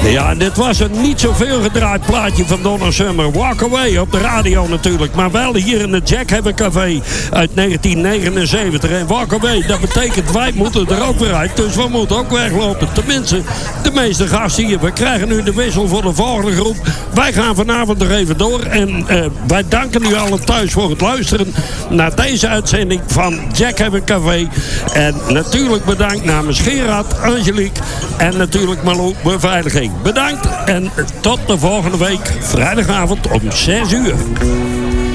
Ja, dit was een niet zoveel gedraaid plaatje van Donna Summer. Walk Away op de radio natuurlijk. Maar wel hier in het Jackhammer Café uit 1979. En Walk Away, dat betekent wij moeten er ook weer uit. Dus we moeten ook weglopen. Tenminste, de meeste gasten hier. We krijgen nu de wissel voor de volgende groep. Wij gaan vanavond er even door. En wij danken u allen thuis voor het luisteren naar deze uitzending van Jackhammer Café. En natuurlijk bedankt namens Gerard, Angelique en natuurlijk Malou Beveiliging. Bedankt en tot de volgende week, vrijdagavond om 6 uur.